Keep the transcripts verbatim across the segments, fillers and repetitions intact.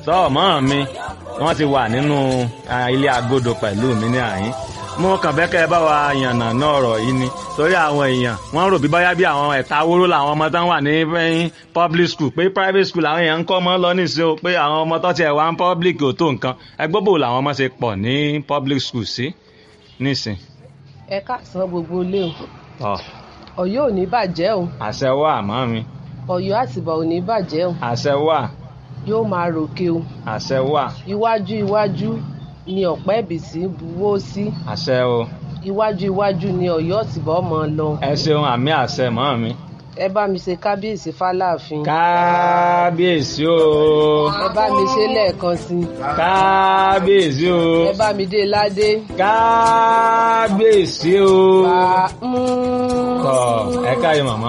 tọ́ ọmọ mi wọ́n ti wà nínú ilé agodo pẹ̀lú mi ní àyín mo kàn fẹ́ kẹ́ ẹ bá wa yànnà náà ọ̀rọ̀ yìí ni torí àwọn èèyàn wọ́n rò bí báyá bí àwọn ẹ̀ta wóró làwọn ọmọ tán wà ní public school pé private school àwọn èèyàn ń kọ́ ọmọ lọ níṣẹ́ o pé àwọn ọmọ tó tiẹ̀ wá ń public ò tó nǹkan ẹgbẹ́ bò làwọn ọmọ ṣe pọ̀ ní public school sí nísìn. ẹ káàsán gbogbo ilé o Ọ̀yọ́ ò ní bàjẹ́ o. àṣẹ wà àmọ́ mi. Ọ̀yọ́ àtìbà ò ní bàjẹ́ o. àṣẹ wà. yóò máa ròkè o. àṣẹ wà. iwájú iwájú ni ọ̀pẹ́ ìbísí buwó sí. àṣẹ o. iwájú iwájú ni Ọ̀yọ́ àtìbà ọmọ lọ. ẹ ṣeun àmì àṣẹ mọ́ mi. ẹ bá mi ṣe kábíyèsí fáláàfin. kábíyèsí o. ẹ bá mi ṣe lẹ́ẹ̀kan sí. kábíyèsí o. ẹ bá mi dé ládé. kábíyèsí o. tọ ẹ káyọ màmá.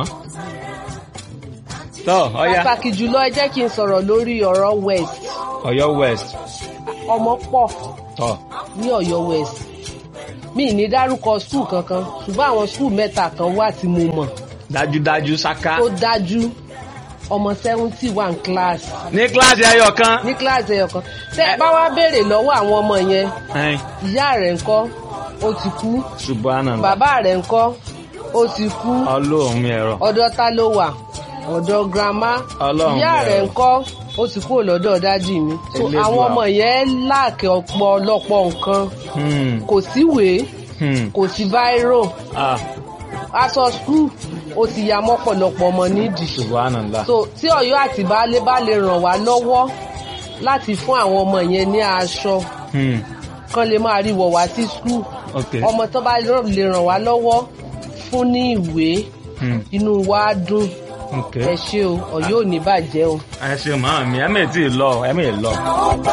tọ ọya. pàtàkì jùlọ ẹ jẹ́ kí n sọ̀rọ̀ lórí ọ̀rọ̀ west. Ọ̀yọ́ west. ọmọ pọ̀ tọ ní Ọ̀yọ́ west. mi ní dárúkọ skul kankan ṣùgbọ́n àwọn skul mẹ́ta kan wà tí mo mọ̀. dájúdájú ṣáká. ó dájú ọmọ seventy one class. ní kíláàsì ẹyọ kan. ní kíláàsì ẹyọ kan. tẹ́ ẹ bá wá béèrè lọ́wọ́ àwọn ọmọ yẹn ìyá rẹ̀ ńkọ́ ó ti kú. Subhanallah. bàbá rẹ̀ ńkọ́ ó ti kú. Ọlọ́run mi ẹ̀rọ. ọ̀dọ̀ ta ló wà ọ̀dọ̀ grandma. Ọlọ́run mi ẹ̀rọ. ìyá rẹ̀ ńkọ́ ó ti kú lọ́dọ̀ dádì mi. so àwọn ọmọ yẹn láàkì ọ̀pọ̀lọpọ̀ nǹkan. kò síwèé kò sí báírò. aṣọ skul ó ti ya mọ́pọ̀lọpọ̀ ọmọ nídìí. Subhanallah. so tí Ọ̀yọ́ àti baálé bá lè ràn wá lọ́wọ́ láti fún àwọn ọmọ yẹn ní aṣọ kan lè máa rí wọ̀ wá sí skul. ọmọ tó bá lè ràn wá lọ́wọ́ fún ní ìwé inú wa dùn. ẹ ṣé o Ọ̀yọ́ ò ní bàjẹ́ o. ẹ ṣé màmá mi ẹ mẹ́ẹ̀ tí ì lọ ẹ mẹ́ẹ̀ lọ.